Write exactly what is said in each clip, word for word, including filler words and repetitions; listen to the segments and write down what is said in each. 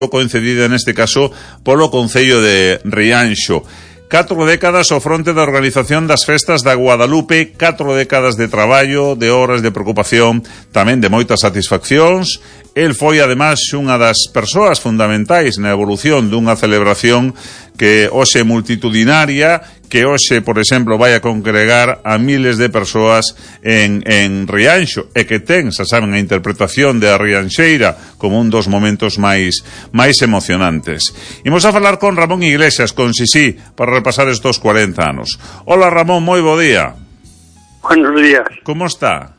coincidida neste caso polo Concello de Rianxo. Catro décadas ao fronte da organización das festas da Guadalupe, catro décadas de traballo, de horas de preocupación, tamén de moitas satisfaccións. El foi, ademais, unha das persoas fundamentais na evolución dunha celebración que hoxe multitudinaria, que hoxe, por exemplo, vai a congregar a miles de persoas en, en Rianxo, e que ten, xa saben, a interpretación de a Rianxeira como un dos momentos máis máis emocionantes. Imos a falar con Ramón Iglesias, con Sisí, para repasar estos cuarenta anos. Hola, Ramón, moi bo día. Buenos días. Como está?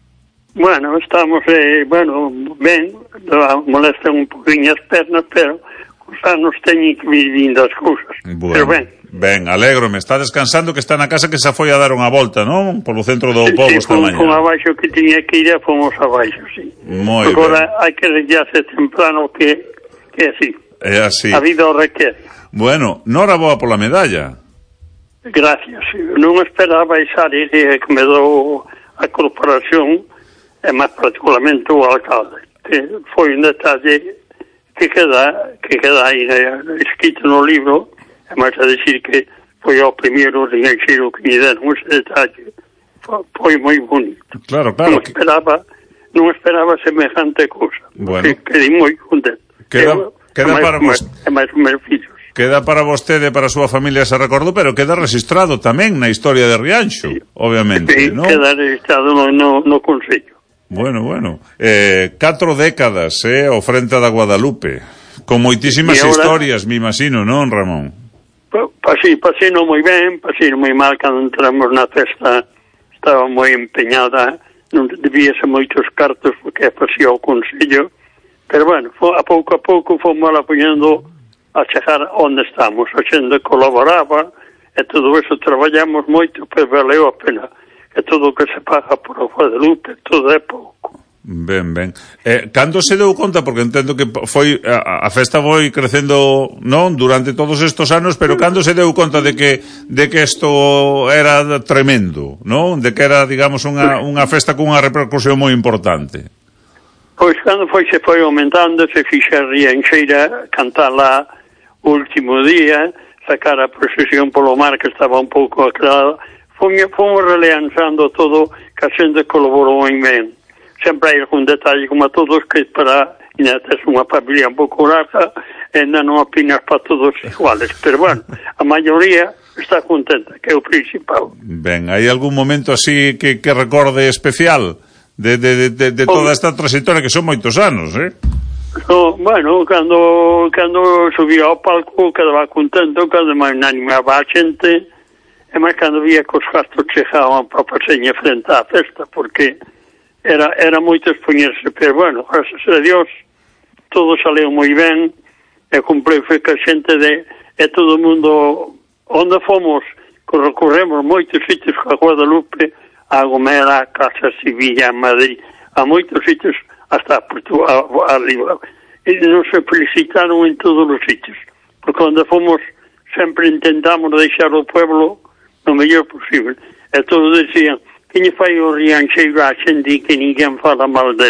Bueno, estamos, eh, bueno, ben, molestan un poquinho as pernas, pero os anos teñen que vir vindo as cousas. Bueno, pero ben. Ben, alegro-me. Está descansando, que está na casa, que xa foi a dar unha volta, non? Polo centro do sí, pobo sí, esta mañá. Con abaixo que tiña que ir, fomos abaixo, sí. Moi Agora ben. hai que rellarse temprano que, que é así. É así. A vida o requer. Bueno, nora boa pola medalla. Gracias. Non esperaba esa idea que me dou a corporación, e máis particularmente o alcalde, que foi un detalle que queda que queda aí escrito no libro, e máis a decir que foi o primeiro rianxeiro que me deron ese detalle. Foi moi bonito. Claro, claro. Non esperaba, non esperaba semejante cousa. Bueno. Quedei moi contento. Queda, eu, queda máis, para vos... E máis os meus fillos. Queda para vostede e para a súa familia ese recordo, pero queda registrado tamén na historia de Rianxo, sí, obviamente, sí, non? Queda registrado no, no, no Concello. Bueno, bueno. Eh, catro décadas, eh, ao frente da Guadalupe, con moitísimas ahora, historias, me imagino, non, Ramón? Pasei, pasei non moi ben, pasei moi mal cando entramos na festa, estaba moi empeñada, non debíase moitos cartos porque facía o Concello, pero bueno, a pouco a pouco fomos apoiando a chegar onde estamos, a xente colaboraba, e todo eso traballamos moito, pero valeu a pena. E todo o que se paga por o Guadalupe, todo é pouco. Ben, ben. Eh, cando se deu conta, porque entendo que foi a, a festa foi crecendo, non, durante todos estos anos, pero cando se deu conta de que de que isto era tremendo, non? De que era, digamos, unha unha festa cunha repercusión moi importante. Pois cando foi se foi aumentando, se fixa a Rianxeira cantar lá o último día, sacar a procesión polo mar que estaba un pouco aclarada. Fomos relanzando todo, que a xente colaborou en ben. Sempre hai algún detalle, como a todos, que para, ainda tes unha familia un pouco larga, ainda non opinas para todos iguales. Pero bueno, a maioría está contenta, que é o principal. Ben, hai algún momento así que, que recorde especial de, de, de, de toda esta trayectoria, que son moitos anos, eh? No, bueno, cando, cando subía ao palco, quedaba contento, cando máis animaba a xente, e máis cando vía que os gastos chegaban para paseña frente á festa, porque era era moito expoñerse, pero bueno, gracias a Dios, todo saleu moi ben, e cumpriu foi que a xente de, e todo o mundo, onde fomos, que recorremos moitos sitios a Guadalupe, a Gomera, a Casa Sevilla, a Madrid, a moitos sitios, hasta a Portugal, a Liga, e nos felicitaron en todos os sitios, porque onde fomos sempre intentamos deixar o pueblo o mellor posible. E todos decían, que lle fai o rianxeiro a xente que ninguén fala mal del.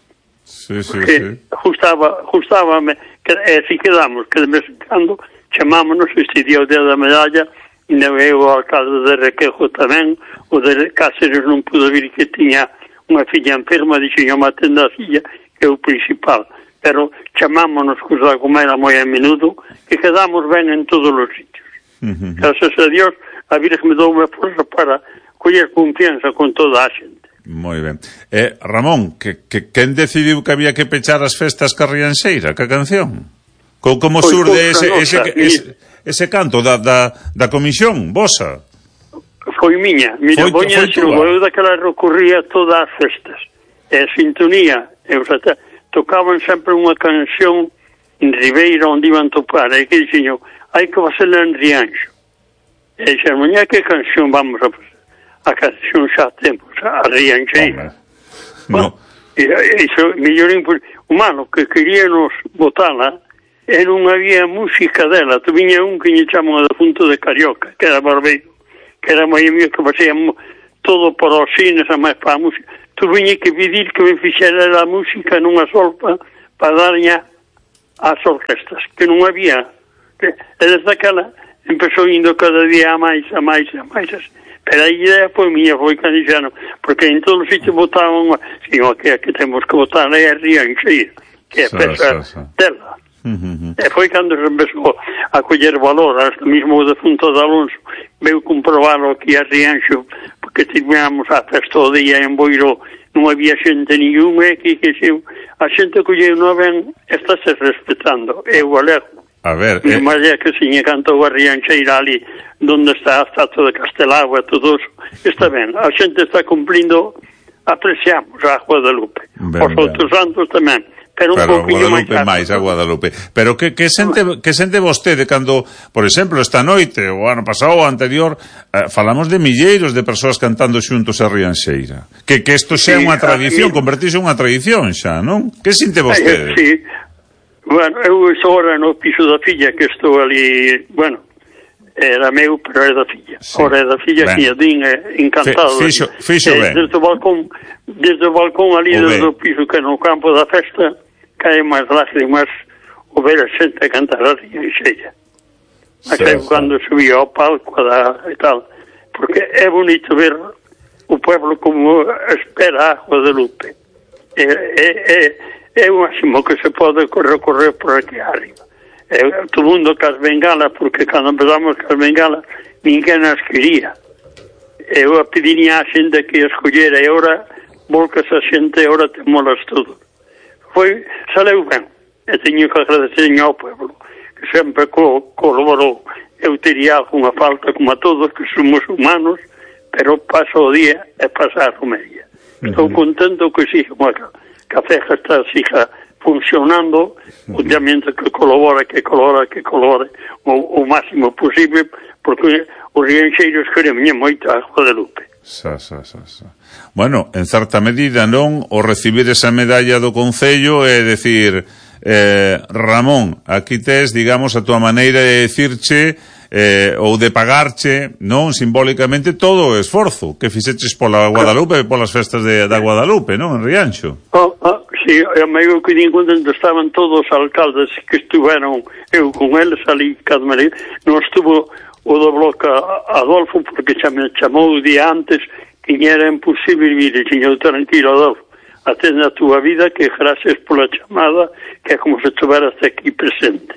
Sí, sí, porque sí. Justaba, justábame, que, e así quedamos, que de vez en cando chamámonos este día o día da medalla, e non é o alcalde de Requejo tamén, o de Cáceres non pudo vir que tiña unha filla enferma, dixen, má tenda a filla, que é o principal. Pero chamámonos cos da Gomera moi a menudo, que quedamos ben en todos os sitios. Uh-huh. Gracias a Dios, a Virgen me dou unha forza para coller confianza con toda a xente. Moi ben. Eh, Ramón, que, que quen decidiu que había que pechar as festas ca Rianxeira, ca canción? Co, como pois surde ese, nosa, ese, ese, ese canto da, da, da comisión, vosa? Foi miña. Mira, foi, voña, foi eu daquela recorría todas as festas. E a sintonía, eu xa tocaban sempre unha canción en Ribeira onde iban topar, e que dixen, hai que facela en Rianxo. E xa, mañá que canción vamos a fazer? A canción xa temos, a Rianxeira. No. E, iso, mellor o malo que queríamos botala, e non había música dela. Tu viña un que lle chaman de punto de Carioca, que era barbeiro, que era moi amigo, que facía todo por os cines, a máis para a música. Tu viña que pedir que me fixera a música nunha solpa para darña ás orquestas, que non había, que, e desde aquela empezou indo cada día a máis, a máis, a máis, pero a idea foi miña, foi canixano, porque en todos os sitios votaban, si, o que, que temos que votar é a Rianxeira, que é sa, pesa sa, sa. tela. Uh -huh. E foi cando se empezou a coller valor, hasta mesmo o defunto de Alonso veio comprobarlo aquí a Rianxo, porque tivemos a festa o día en Boiro, non había xente ningún, e que, que se, a xente colleu non ben, está se respetando, eu alego. A ver, Mi eh... madre que siñe cantou a Rianxeira ali, donde está a estatua de Castelao e todo eso, está ben, a xente está cumplindo, apreciamos a Guadalupe, ben, os outros santos tamén, pero un pero pouquinho máis, máis a Guadalupe. Pero que, que sente que sente vostede cando, por exemplo, esta noite, o ano pasado ou anterior, eh, falamos de milleiros de persoas cantando xuntos a Rianxeira. Que que isto xa é unha tradición, sí, convertirse en unha tradición xa, non? Que sente vostede? Sí. Bueno, eu estou ahora no piso da filla, que estou ali, bueno, era meu, pero é da filla. Sí. Ora é da filla, ben, que a din é encantado. Fixo, fixo ben. Desde o balcón, desde o balcón ali, o desde ben. O piso que no campo da festa, caen máis lágrimas o ver a xente cantar a Rianxeira. Até sí, cando sí. subía ao palco da, e tal, porque é bonito ver o pueblo como espera a Guadalupe. É, é, é, é o máximo que se pode recorrer por aquí arriba. É, todo mundo cas bengalas, porque cando empezamos cas bengalas, ninguén as quería. Eu a pediría a xente que escollera, e ora volcas a xente, e ora temolas todo. Foi, saleu ben, e teño que agradecer ao pueblo, que sempre co, colaborou. Eu teria alguna falta, como a todos, que somos humanos, pero paso o día e pasa a romería. Estou uh-huh. contento que siga, bueno, que a feja está, siga funcionando, uh-huh. obviamente que colabora, que colabora, que colabora o, o máximo posible, porque os rianxeiros queremos moito a Guadalupe. Sa, sa, sa, sa. Bueno, en certa medida, non, o recibir esa medalla do Concello é decir, eh, Ramón, aquí tes, digamos, a tua maneira de decirche eh, ou de pagarche, non, simbólicamente todo o esforzo que fixeches pola Guadalupe e polas festas de, da Guadalupe, non, en Rianxo. Oh, oh, sí, eu me digo que din onde estaban todos os alcaldes que estuveron, eu con eles ali, cada maneira, non estuvo o do bloco Adolfo, porque xa me chamou o día antes, que era imposible vir, e tiño tranquilo, Adolfo, atende a túa vida, que gracias pola chamada, que é como se estuveras aquí presente.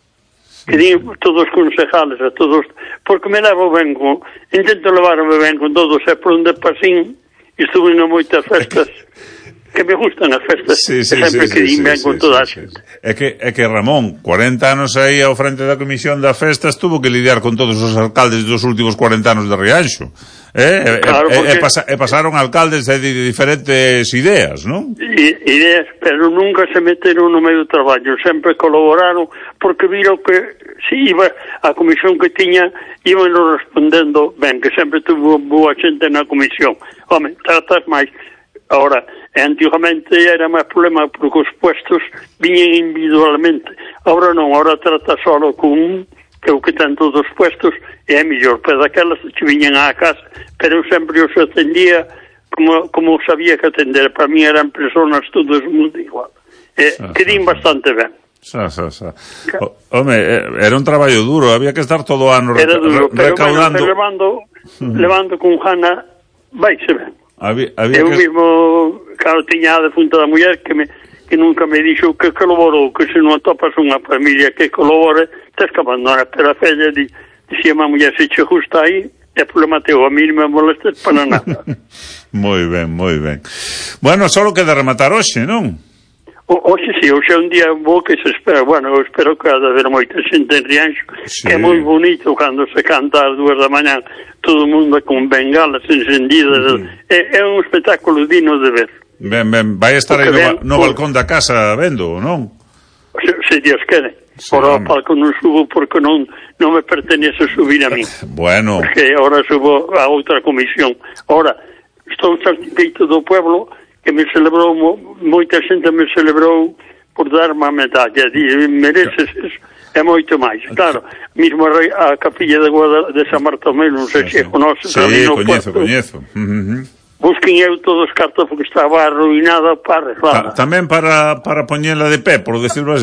Que din todos os concejales, a todos, porque me levo ben con, intento levarme ben con todos, e por onde pasín, estuve en moitas festas, que me gustan as festas, sí, sí, sempre sí, que din sí, ben sí, con sí, toda a xente. Sí, sí. É que, é que Ramón, cuarenta anos aí ao frente da comisión das festas, tuvo que lidiar con todos os alcaldes dos últimos cuarenta anos de Rianxo. Eh? Claro, e, porque... e, pasa, e pasaron alcaldes de, de diferentes ideas, non? Ideas, pero nunca se meteron no medio do traballo, sempre colaboraron, porque viron que si iba a comisión que tiña, iban respondendo ben, que sempre tuvo boa xente na comisión. Home, tratas máis. Ahora, antigamente era máis problema porque os puestos viñen individualmente. Ahora non, ahora trata solo con un, que é o que ten todos os puestos, e é mellor, pero daquelas que viñen á casa, pero eu sempre os atendía como, como sabía que atender. Para mí eran personas todos mundo igual. E ah, que din bastante ben. Sa, sa, sa. O, home, era un traballo duro, había que estar todo o ano era duro, re, recaudando. Pero bueno, levando, uh-huh. levando con Jana, vaise ben. Había, había eu que... mismo, claro, tiña a defunta da muller que, me, que nunca me dixo que colaborou, que se non atopas unha familia que colabore, tes que abandonar. Pero a fella di, dixía a muller, se che justa aí, é problema teu, a mí non me molestes para nada. Moi ben, moi ben. Bueno, só queda rematar hoxe, non? Hoxe si, hoxe é un día bo que se espera. Bueno, eu espero que ha de haber moita xente en Rianxo, sí. Que é moi bonito cando se canta ás dúas da mañá, todo o mundo con bengalas encendidas. Uh-huh. é, é un espectáculo digno de ver. Ben, ben, vai estar aí no, ben, no por... balcón da casa vendo, non? Se, se Dios quere. Sí, ora ao palco non subo porque non, non me pertenece subir a mí. Bueno. Porque ora subo a outra comisión. Ora, estou satisfeito do pueblo, que me celebrou, moita xente me celebrou por darme a medalla, e mereces eso, é moito máis. Claro, mismo a, a capilla de, Guada, de San Bartolomé, non sei se conoce. Sí, coñezo, coñezo. Uh-huh. Busquen eu todos os cartos porque estaba arruinada para arreglarla. Ta, tamén para, para poñela de pé, por decirlo así.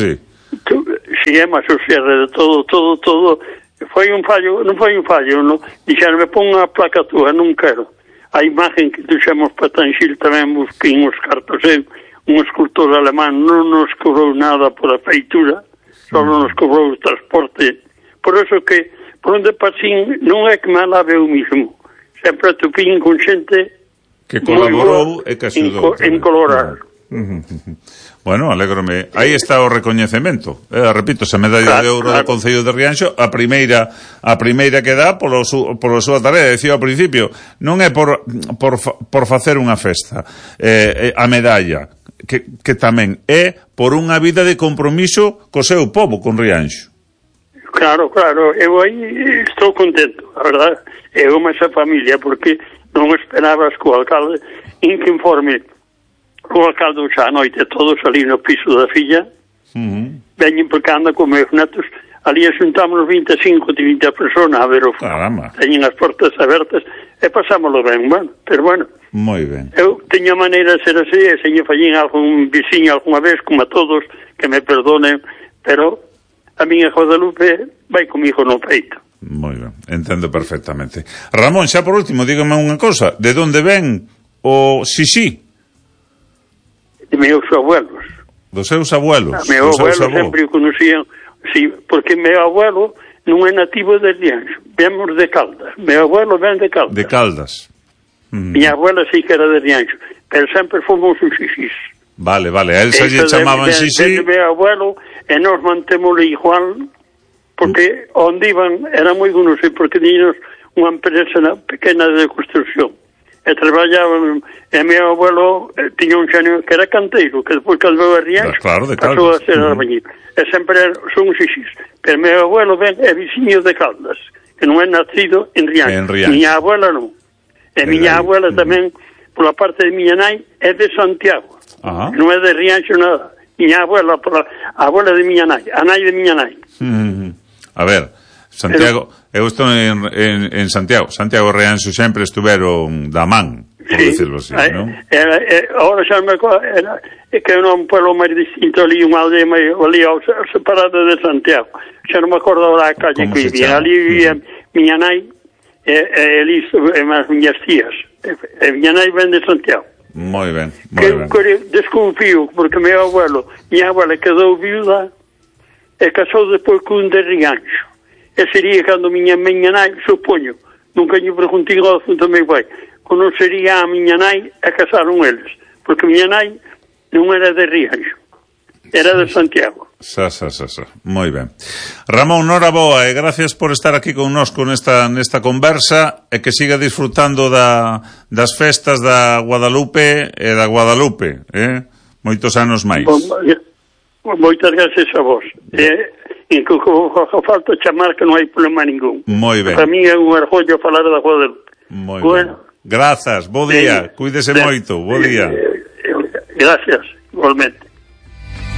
Si é máis o cierre de todo, todo, todo. Foi un fallo, non foi un fallo, non? Dixeronme, pon a placa túa, non quero. A imagen que tuxemos para Tanxil tamén busquei uns cartos, eu, un escultor alemán, non nos cobrou nada por a feitura, só nos cobrou o transporte. Por eso que, por onde pasín, non é que me alave eu mismo. Sempre atopín con xente que colaborou e que axudou en, en colorar. Bueno, alégrome. Aí está o recoñecemento. Eh, repito, esa medalla claro, de ouro claro. do Concello de Rianxo, a primeira a primeira que dá polo su, polo súa tarea, decía ao principio, non é por por por facer unha festa. Eh, a medalla que que tamén é por unha vida de compromiso co seu pobo, con Rianxo. Claro, claro, eu aí estou contento, a verdade. Eu máis a familia, porque non esperabas que o alcalde inconforme o alcalde xa a noite todos ali no piso da filla, uh-huh. veñen porque anda con meus netos, ali xuntámonos vinte e cinco, trinta personas a ver o fogo. Teñen as portas abertas e pasámoslo ben, bueno, pero bueno. Moi ben. Eu teño a maneira de ser así, e se lle fallín algún viciño alguna vez, como a todos, que me perdonen, pero a miña Guadalupe vai comigo no peito. Moi ben, entendo perfectamente. Ramón, xa por último, dígame unha cousa, de onde ven o Xixí? De meus abuelos. Dos seus abuelos? A meu abuelo sempre o conocían, sí, porque meu abuelo non é nativo de Rianxo, vemos de Caldas. Meu abuelo ven de Caldas. De Caldas. Mm. Minha abuela sí que era de Rianxo, pero sempre fomos os xixís. Vale, vale, a él se lle chamaban xixí. De meu abuelo, e nos mantémoslo igual, porque mm. onde iban era moi conocido, porque tiñamos unha empresa pequena de construcción. E traballaban, e meu abuelo eh, tiña un xenio que era canteiro, que depois que veu a Rianxo, claro, pasou a ser uh-huh. albañil. E sempre son xixís. Pero meu abuelo ben é viciño de Caldas, que non é nacido en Rianxo. En Rianxo. Miña abuela non. E miña abuela uh-huh. tamén, pola parte de miña nai, é de Santiago. Uh-huh. Non é de Rianxo nada. Miña abuela, pola, a abuela de miña nai, a nai de miña nai. Uh-huh. A ver, Santiago... Pero, eu estou en, en, en Santiago. Santiago e Rianxo sempre estuveron da man, por sí, decirlo así, eh, non? Eh, ahora xa me era que era un pueblo máis distinto ali, unha aldea máis ali ao separado de Santiago. Xa non me acordo ahora a calle que vivía. Ali vivía uh-huh. miña nai e, e ali e as miñas tías. E, e miña nai ven de Santiago. Moi ben, moi ben. Que desconfío, porque meu abuelo, miña abuela quedou viuda e casou depois cun de Rianxo. E sería cando miña miña nai, supoño, nunca lle preguntei ao asunto meu pai, quando sería a miña nai e casaron eles, porque miña nai non era de Rianxo, era de Santiago. Sa, sa, sa, sa. Moi ben. Ramón, nora boa, e gracias por estar aquí connosco nesta, nesta conversa, e que siga disfrutando da, das festas da Guadalupe e da Guadalupe, eh? Moitos anos máis. Bom, moitas gracias a vos. Eh, en que o falta chamar que non hai problema ningún. Moi ben. Para mí é un orgullo falar da Guadalupe. Moi bueno, ben. Grazas, bo día, eh, cuídese eh, moito, bo día. Eh, eh, gracias, igualmente.